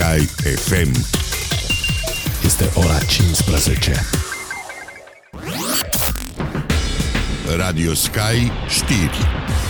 Sky FM. Este ora 15. Radio Sky știri.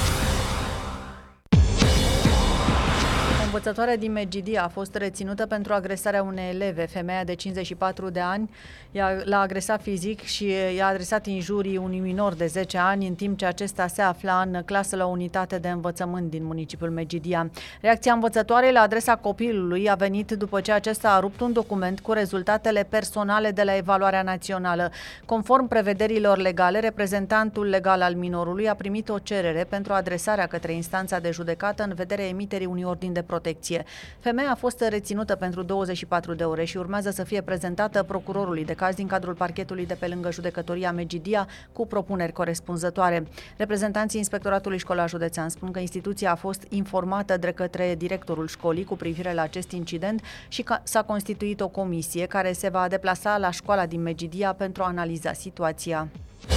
O învățătoare din Medgidia a fost reținută pentru agresarea unei eleve. Femeia de 54 de ani l-a agresat fizic și i-a adresat injurii unui minor de 10 ani, în timp ce acesta se afla în clasă la o unitate de învățământ din municipiul Medgidia. Reacția învățătoarei la adresa copilului a venit după ce acesta a rupt un document cu rezultatele personale de la evaluarea națională. Conform prevederilor legale, reprezentantul legal al minorului a primit o cerere pentru adresarea către instanța de judecată în vederea emiterii unui ordin de protecție. Femeia a fost reținută pentru 24 de ore și urmează să fie prezentată procurorului de caz din cadrul parchetului de pe lângă judecătoria Medgidia cu propuneri corespunzătoare. Reprezentanții Inspectoratului Școlar Județean spun că instituția a fost informată de către directorul școlii cu privire la acest incident și că s-a constituit o comisie care se va deplasa la școala din Medgidia pentru a analiza situația.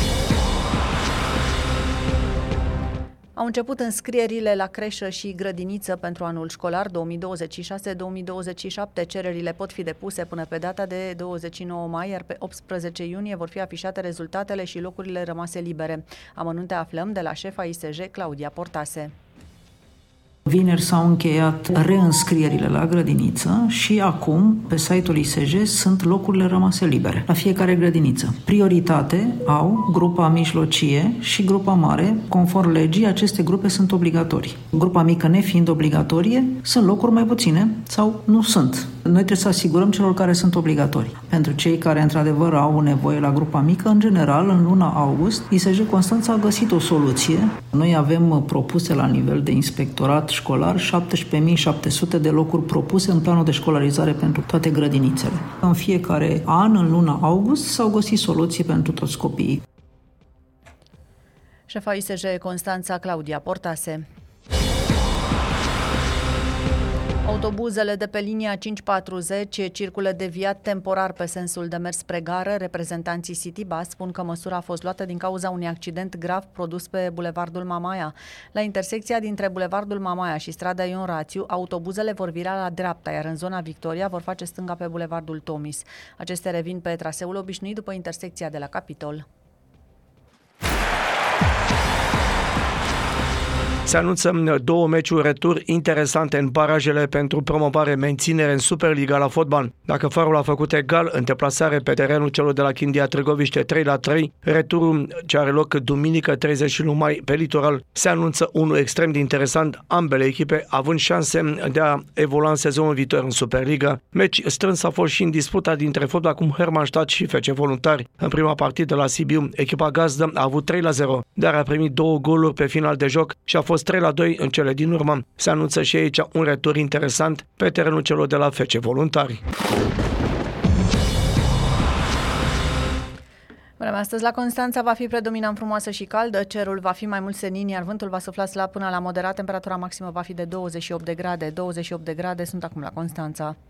Au început înscrierile la creșă și grădiniță pentru anul școlar 2026-2027. Cererile pot fi depuse până pe data de 29 mai, iar pe 18 iunie vor fi afișate rezultatele și locurile rămase libere. Amănunte aflăm de la șefa ISJ, Claudia Portase. Vineri s-au încheiat reînscrierile la grădiniță și acum, pe site-ul ISJ, sunt locurile rămase libere la fiecare grădiniță. Prioritate au grupa mijlocie și grupa mare. Conform legii, aceste grupe sunt obligatorii. Grupa mică nefiind obligatorie, sunt locuri mai puține sau nu sunt. Noi trebuie să asigurăm celor care sunt obligatorii. Pentru cei care, într-adevăr, au nevoie la grupa mică, în general, în luna august, ISJ Constanța a găsit o soluție. Noi avem propuse la nivel de inspectorat școlar 17.700 de locuri propuse în planul de școlarizare pentru toate grădinițele. În fiecare an, în luna august, s-au găsit soluții pentru toți copiii. Șefa ISJ Constanța, Claudia Portase. Autobuzele de pe linia 540 circulă deviat temporar pe sensul de mers spre gară. Reprezentanții Citybus spun că măsura a fost luată din cauza unui accident grav produs pe bulevardul Mamaia. La intersecția dintre bulevardul Mamaia și strada Ion Rațiu, autobuzele vor vira la dreapta, iar în zona Victoria vor face stânga pe bulevardul Tomis. Acestea revin pe traseul obișnuit după intersecția de la Capitol. Se anunță 2 meciuri retur interesante în barajele pentru promovare-menținere în Superliga la fotbal. Dacă Farul a făcut egal în deplasare pe terenul celor de la Chindia Târgoviște 3-3, returul ce are loc duminică 31 mai pe litoral se anunță unul extrem de interesant, ambele echipe având șanse de a evolua în sezonul viitor în Superliga. Meci strâns a fost și în disputa dintre Fotbal Club Hermannstadt și FC Voluntari. În prima partidă la Sibiu, echipa gazdă a avut 3-0, dar a primit 2 goluri pe final de joc și a fost 3-2 în cele din urmă. Se anunță și aici un retur interesant pe terenul celor de la FC Voluntari. Vremea astăzi la Constanța va fi predominant frumoasă și caldă, cerul va fi mai mult senin, iar vântul va sufla slab până la moderat, temperatura maximă va fi de 28 de grade. 28 de grade sunt acum la Constanța.